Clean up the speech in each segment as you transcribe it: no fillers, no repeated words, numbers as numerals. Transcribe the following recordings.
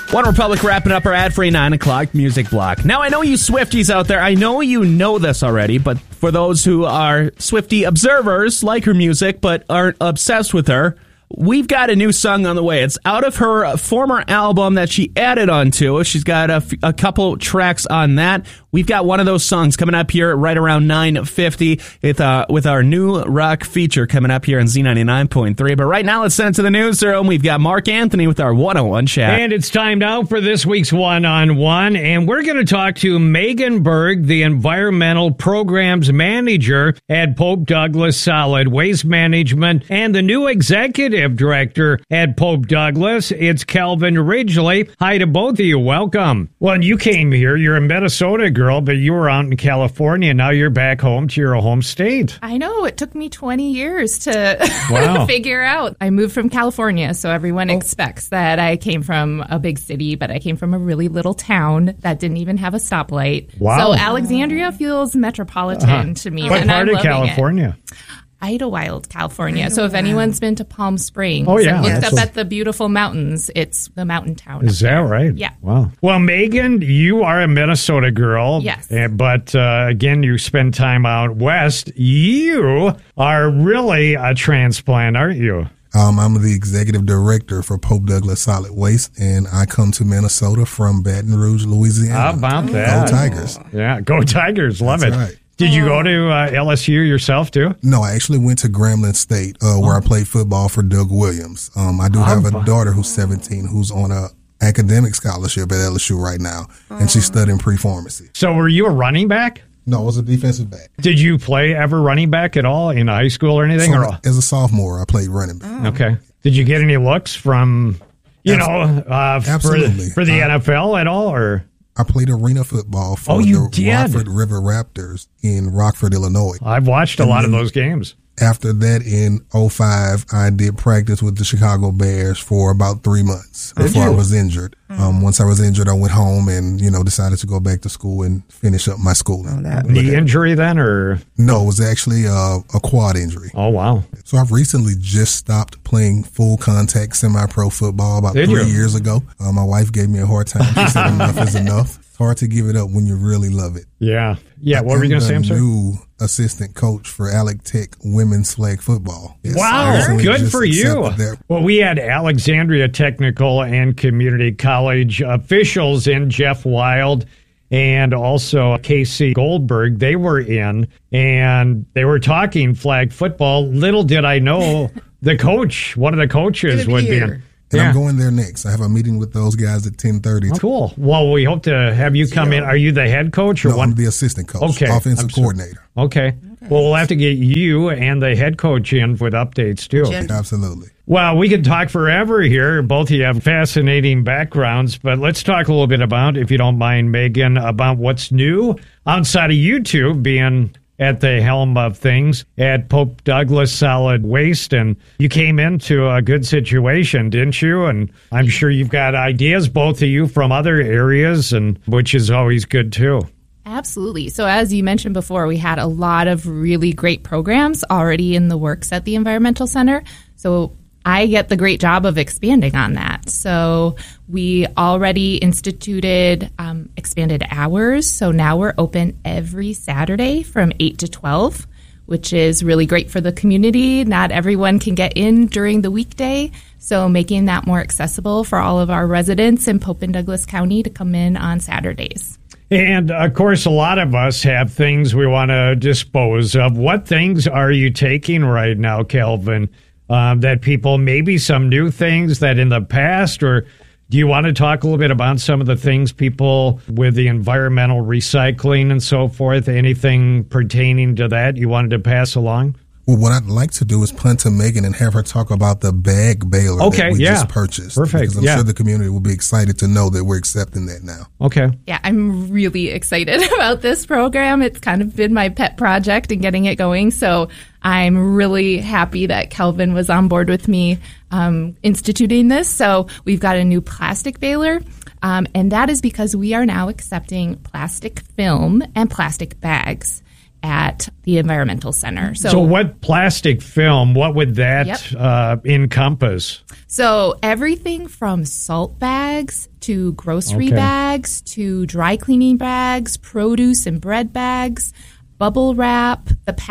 One Republic wrapping up our ad-free 9 o'clock music block. Now, I know you Swifties out there, I know you know this already, but for those who are Swiftie observers, like her music, but aren't obsessed with her, we've got a new song on the way. It's out of her former album that she added onto. She's got a couple tracks on that. We've got one of those songs coming up here right around 9:50 with our new rock feature coming up here on Z99.3. But right now, let's send it to the newsroom. We've got Mark Anthony with our 101 chat. And it's time now for this week's one-on-one. And we're going to talk to Megan Berg, the Environmental Programs Manager at Pope Douglas Solid Waste Management, and the new Executive Director at Pope Douglas. It's Calvin Ridgely. Hi to both of you. Welcome. Well, you came here. You're a Minnesota girl, but you were out in California. Now you're back home to your home state. I know. It took me 20 years to figure out. I moved from California, so everyone expects that I came from a big city, but I came from a really little town that didn't even have a stoplight. Wow. So Alexandria feels metropolitan to me. What and part I'm of California? Idlewild, California. So if anyone's been to Palm Springs and looked up at the beautiful mountains, it's the mountain town. Is that right? Yeah. Wow. Well, Megan, you are a Minnesota girl. Yes. But again, you spend time out west. You are really a transplant, aren't you? I'm the executive director for Pope Douglas Solid Waste, and I come to Minnesota from Baton Rouge, Louisiana. How about that? Go Tigers. Yeah, go Tigers. Love That's it. Right. Did you go to LSU yourself, too? No, I actually went to Grambling State, where I played football for Doug Williams. I do have a daughter who's 17 who's on a academic scholarship at LSU right now, and she's studying pre-pharmacy. So were you a running back? No, I was a defensive back. Did you play ever running back at all in high school or anything? So as a sophomore, I played running back. Okay. Did you get any looks from, Absolutely. for the NFL at all, or? I played arena football for the Rockford River Raptors in Rockford, Illinois. I've watched a lot of those games. After that, in 2005, I did practice with the Chicago Bears for about 3 months before I was injured. Once I was injured, I went home and, decided to go back to school and finish up my schooling. Knee injury then, or? No, it was actually a quad injury. Oh, wow. So I've recently just stopped playing full contact semi-pro football about 3 years ago. My wife gave me a hard time. She said enough is enough. It's hard to give it up when you really love it. Yeah. Yeah. What were you going to say, I'm sorry? New assistant coach for Alec Tech women's flag football. Yes, wow. Good for you. Well, we had Alexandria Technical and Community College officials in, Jeff Wild and also Casey Goldberg. They were in, and they were talking flag football. Little did I know one of the coaches would be in. And I'm going there next. I have a meeting with those guys at 10:30. Oh, cool. Well, we hope to have you come in. Are you the head coach? No, I'm the assistant coach, offensive coordinator. Okay. Well, we'll have to get you and the head coach in with updates, too. Absolutely. Well, we could talk forever here. Both of you have fascinating backgrounds, but let's talk a little bit about, if you don't mind, Megan, about what's new outside of you two being at the helm of things at Pope Douglas Solid Waste. And you came into a good situation, didn't you? And I'm sure you've got ideas, both of you, from other areas, and which is always good, too. Absolutely. So as you mentioned before, we had a lot of really great programs already in the works at the Environmental Center. So I get the great job of expanding on that. So we already instituted expanded hours. So now we're open every Saturday from 8 to 12, which is really great for the community. Not everyone can get in during the weekday. So making that more accessible for all of our residents in Pope and Douglas County to come in on Saturdays. And, of course, a lot of us have things we want to dispose of. What things are you taking right now, Calvin? That people, maybe some new things that in the past, or do you want to talk a little bit about some of the things people with the environmental recycling and so forth, anything pertaining to that you wanted to pass along? Well, what I'd like to do is punt to Megan and have her talk about the bag baler that we just purchased. Perfect. Because I'm sure the community will be excited to know that we're accepting that now. Okay. Yeah, I'm really excited about this program. It's kind of been my pet project and getting it going. So I'm really happy that Kelvin was on board with me instituting this. So we've got a new plastic baler. And that is because we are now accepting plastic film and plastic bags. at the Environmental Center. So what plastic film, what would that encompass? So everything from salt bags to grocery bags to dry cleaning bags, produce and bread bags, bubble wrap,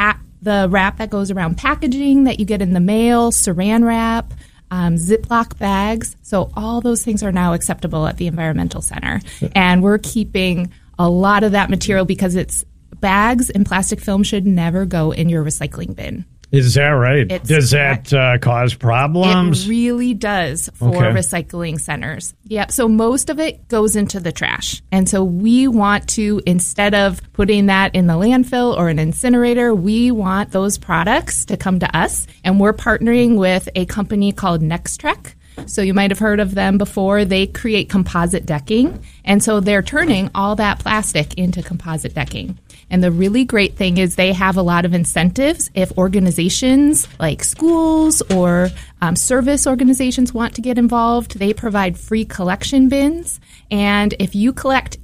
the wrap that goes around packaging that you get in the mail, saran wrap, Ziploc bags. So all those things are now acceptable at the Environmental Center. And we're keeping a lot of that material because it's bags and plastic film should never go in your recycling bin. Is that right? Does that cause problems? It really does for recycling centers. Yeah. So most of it goes into the trash. And so we want to, instead of putting that in the landfill or an incinerator, we want those products to come to us. And we're partnering with a company called Nextrec. So you might have heard of them before. They create composite decking. And so they're turning all that plastic into composite decking. And the really great thing is they have a lot of incentives if organizations like schools or service organizations want to get involved. They provide free collection bins. And if you collect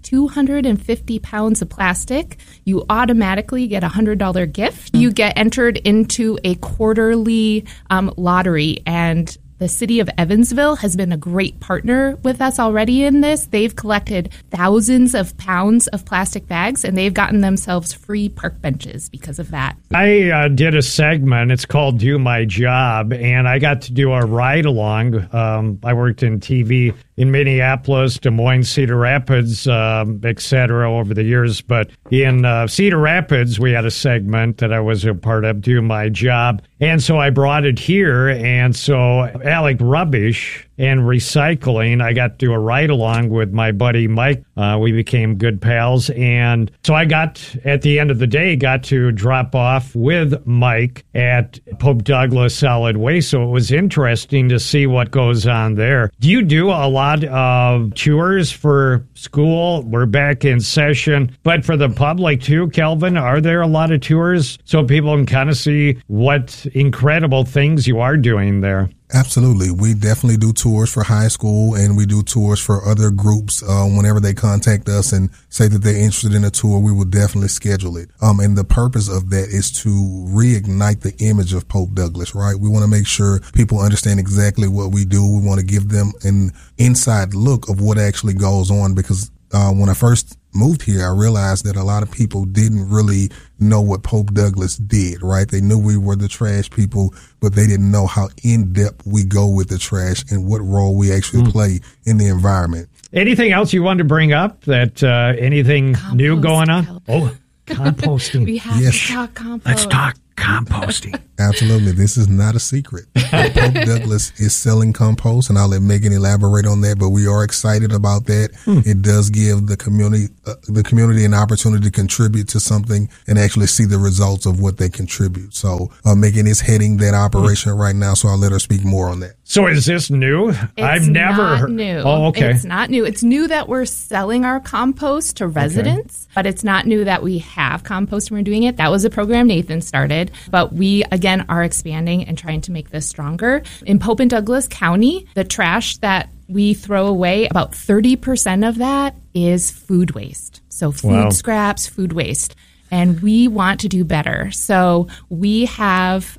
250 pounds of plastic, you automatically get a $100 gift. You get entered into a quarterly lottery, and the city of Evansville has been a great partner with us already in this. They've collected thousands of pounds of plastic bags, and they've gotten themselves free park benches because of that. I did a segment. It's called Do My Job, and I got to do a ride-along. I worked in TV in Minneapolis, Des Moines, Cedar Rapids, et cetera, over the years. But in Cedar Rapids, we had a segment that I was a part of, Do My Job. And so I brought it here, and so Alec Rubbish and recycling, I got to do a ride-along with my buddy Mike. We became good pals, and so I at the end of the day, got to drop off with Mike at Pope Douglas Solid Waste, so it was interesting to see what goes on there. Do you do a lot of tours for school? We're back in session, but for the public too, Kelvin, are there a lot of tours so people can kind of see what incredible things you are doing there? Absolutely. We definitely do tours for high school, and we do tours for other groups. Whenever they contact us and say that they're interested in a tour, we will definitely schedule it. And the purpose of that is to reignite the image of Pope Douglas, right? We want to make sure people understand exactly what we do. We want to give them an inside look of what actually goes on, because when I first moved here, I realized that a lot of people didn't really know what Pope Douglas did, right? They knew we were the trash people, but they didn't know how in-depth we go with the trash and what role we actually play in the environment. Anything else you wanted to bring up? That anything new going on? Oh, composting. We have to talk compost. Let's talk composting. Absolutely. This is not a secret. Pope Douglas is selling compost, and I'll let Megan elaborate on that, but we are excited about that. It does give the community an opportunity to contribute to something and actually see the results of what they contribute. So Megan is heading that operation right now, so I'll let her speak more on that. So is this new? It's not new. Oh, okay. It's not new. It's new that we're selling our compost to residents, but it's not new that we have compost and we're doing it. That was a program Nathan started, but we, again, are expanding and trying to make this stronger. In Pope and Douglas County, the trash that we throw away, about 30% of that is food waste. So food scraps, food waste. And we want to do better. So we have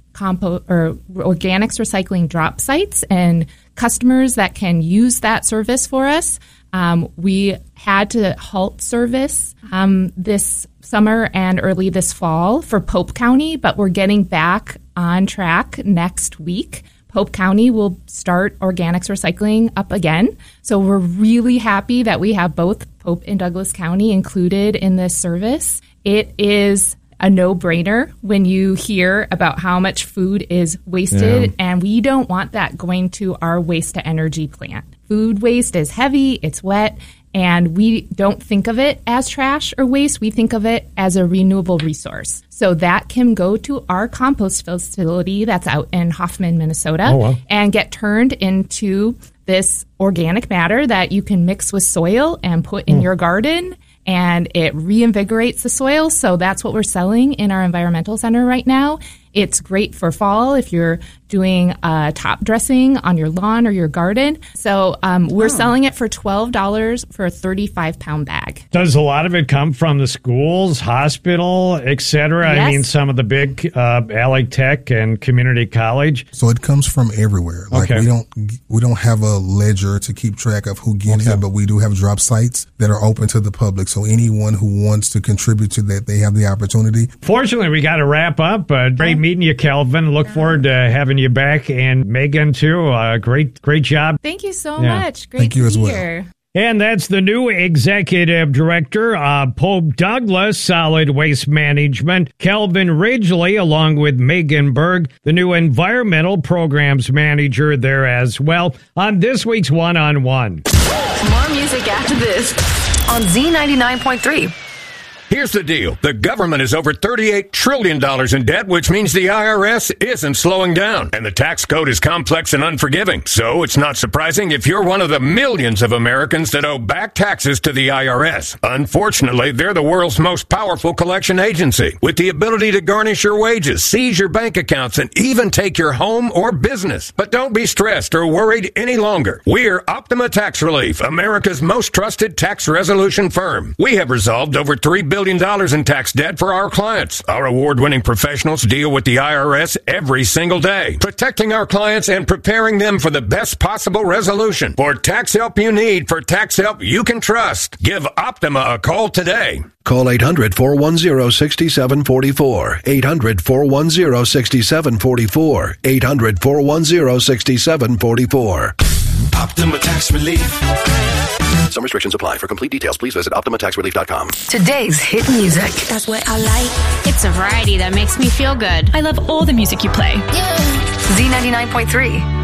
organics recycling drop sites and customers that can use that service for us. We had to halt service this summer and early this fall for Pope County, but we're getting back on track next week. Pope County will start organics recycling up again. So we're really happy that we have both Pope and Douglas County included in this service. It is a no-brainer when you hear about how much food is wasted, and we don't want that going to our waste-to-energy plant. Food waste is heavy, it's wet, and we don't think of it as trash or waste. We think of it as a renewable resource. So that can go to our compost facility that's out in Hoffman, Minnesota, and get turned into this organic matter that you can mix with soil and put in your garden, and it reinvigorates the soil. So that's what we're selling in our environmental center right now. It's great for fall if you're doing top dressing on your lawn or your garden. So we're selling it for $12 for a 35-pound bag. Does a lot of it come from the schools, hospital, etc.? Yes. I mean, some of the big Alec Tech and community college. So it comes from everywhere. Like Okay. we don't have a ledger to keep track of who gets it, but we do have drop sites that are open to the public. So anyone who wants to contribute to that, they have the opportunity. Fortunately, we got to wrap up. Great meeting you, Kelvin. Look forward to having you back, and Megan too. Great job. Thank you so Yeah. much. Great Thank to you be as well. here. And that's the new executive director of Pope Douglas Solid Waste Management, Kelvin Ridgely, along with Megan Berg, the new environmental programs manager there as well, on this week's One-on-One. More music after this on Z99.3. Here's the deal. The government is over $38 trillion in debt, which means the IRS isn't slowing down. And the tax code is complex and unforgiving. So it's not surprising if you're one of the millions of Americans that owe back taxes to the IRS. Unfortunately, they're the world's most powerful collection agency, with the ability to garnish your wages, seize your bank accounts, and even take your home or business. But don't be stressed or worried any longer. We're Optima Tax Relief, America's most trusted tax resolution firm. We have resolved over $3 billion in tax debt for our clients. Our award-winning professionals deal with the IRS every single day, protecting our clients and preparing them for the best possible resolution. For tax help you need, for tax help you can trust, give Optima a call today. Call 800-410-6744. 800-410-6744. 800-410-6744. Optima Tax Relief. Some restrictions apply. For complete details, please visit OptimaTaxRelief.com. Today's hit music. That's what I like. It's a variety that makes me feel good. I love all the music you play. Z99.3.